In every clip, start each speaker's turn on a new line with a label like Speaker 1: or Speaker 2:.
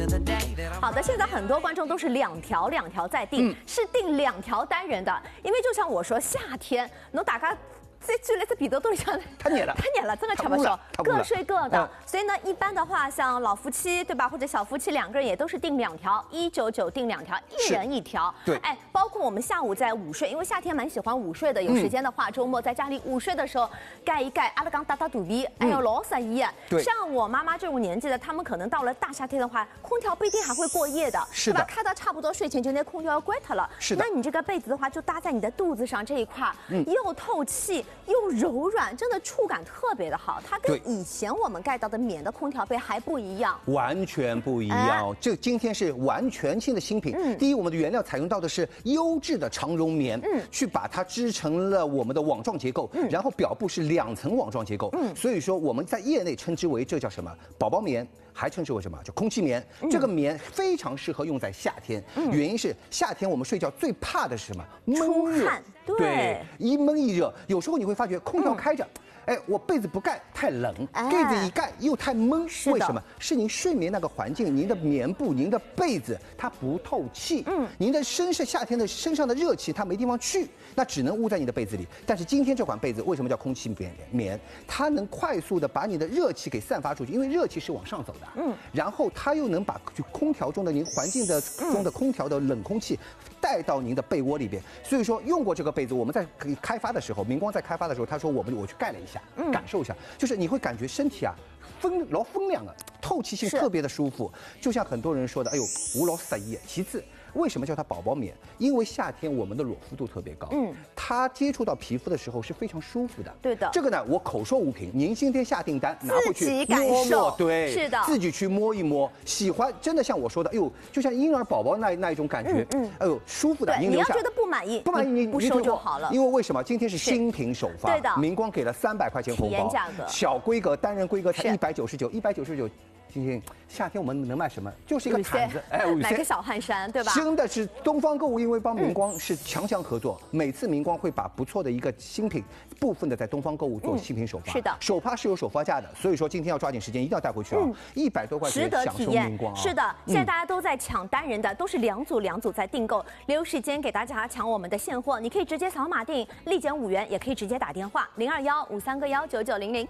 Speaker 1: 好的，现在很多观众都是两条在订，是订2条单人的，因为就像我说，夏天侬大家。最来在彼得肚里上
Speaker 2: 太黏了，
Speaker 1: 真的吃不消，各睡各的。所以呢，一般的话，像老夫妻对吧，或者小夫妻2个人也都是订2条，199订2条，1人1条。
Speaker 2: 对，
Speaker 1: 哎，包括我们下午在午睡，因为夏天蛮喜欢午睡的，有时间的话，周末在家里午睡的时候盖一盖，阿拉刚打肚皮，哎呦老适意。
Speaker 2: 对，
Speaker 1: 像我妈妈这种年纪的，他们可能到了大夏天的话，空调不一定还会过夜的，
Speaker 2: 是的，
Speaker 1: 对吧？开到差不多睡前就那空调要关它了。
Speaker 2: 是的，
Speaker 1: 那你这个被子的话，就搭在你的肚子上这一块，又透气又柔软。真的触感特别的好，它跟以前我们盖到的棉的空调被还不一样，
Speaker 2: 完全不一样。这今天是完全新的新品。第一，我们的原料采用到的是优质的长绒棉，去把它织成了我们的网状结构，然后表布是2层网状结构，所以说我们在业内称之为这叫什么宝宝棉。还称之为什么？叫空气棉。这个棉非常适合用在夏天，原因是夏天我们睡觉最怕的是什么？闷热。对，一闷一热，有时候你会发觉空调开着。哎，我被子不盖太冷，被子一盖又太闷，为什么？是您睡眠那个环境，您的棉布、您的被子它不透气，您的夏天的身上的热气它没地方去，那只能捂在你的被子里。但是今天这款被子为什么叫空气棉？它能快速的把你的热气给散发出去，因为热气是往上走的，然后它又能把空调中的您环境的中的空调的冷空气带到您的被窝里边。所以说用过这个被子，我们在开发的时候，明光在开发的时候，他说我去盖了一下。感受一下，就是你会感觉身体啊，风凉了，透气性特别的舒服。就像很多人说的，哎呦，无劳适意。其次，为什么叫它宝宝棉？因为夏天我们的裸肤度特别高，它接触到皮肤的时候是非就舒服的。
Speaker 1: 对的，
Speaker 2: 这个呢，我口说无凭，您今天下订单拿回去
Speaker 1: 摸摸，
Speaker 2: 对，
Speaker 1: 是的，
Speaker 2: 自己去摸一摸，喜欢，真的像我说的，哎呦，就像婴儿宝宝那一种感觉，哎呦，舒服的。
Speaker 1: 你要觉得不满意你不收就好了。
Speaker 2: 因为为什么？今天是新品首发，
Speaker 1: 对的，
Speaker 2: 明光给了300块钱红包，
Speaker 1: 价格，
Speaker 2: 小规格单人规格才199。今天夏天我们能卖什么？就是一个毯子，哎，
Speaker 1: 买个小汗衫，对吧？
Speaker 2: 真的是东方购物，因为帮明光是强合作，每次明光会把不错的一个新品部分的在东方购物做新品首发，
Speaker 1: 是的，
Speaker 2: 首发是有首发价的，所以说今天要抓紧时间，一定要带回去啊！100多块钱，
Speaker 1: 值得体验。是的，现在大家都在抢单人的，都是2组在订购，留时间给大家抢我们的现货，你可以直接扫码订，立减5元，也可以直接打电话02153919900。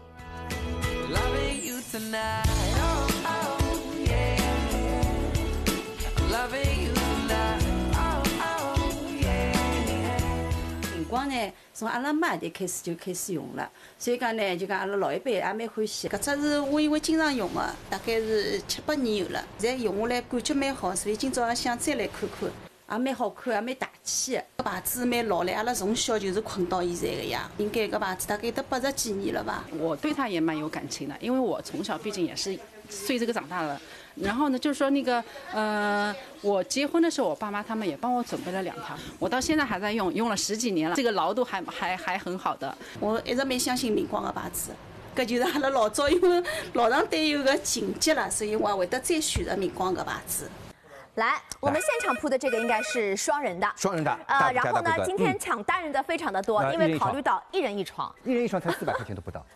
Speaker 3: 明光呢，从阿拉妈就开始用了，所以讲呢，就讲阿拉老一辈也蛮欢喜。搿只是我因为经常用的，大概是7、8年有了，现在用下来感觉蛮好，所以今朝想再来看看，也蛮好看，也蛮大气的。搿牌子蛮老了，阿拉从小就是困到现在的呀。应该搿牌子大概得80几年了吧。
Speaker 4: 我对它也蛮有感情的，因为我从小毕竟也是随这个长大的。然后呢，就是说那个，我结婚的时候，我爸妈他们也帮我准备了2条，我到现在还在用，用了10几年了，这个牢度还很好的。
Speaker 3: 我一直蛮相信明光的牌子，搿就是阿拉老早因为老长队有个情节了，所以我也会得再选择明光的牌子。
Speaker 1: 来，我们现场铺的这个应该是双人的，然后呢，今天抢单人的非常的多，因为考虑到1人1床，
Speaker 2: 1人1床才400块钱都不到。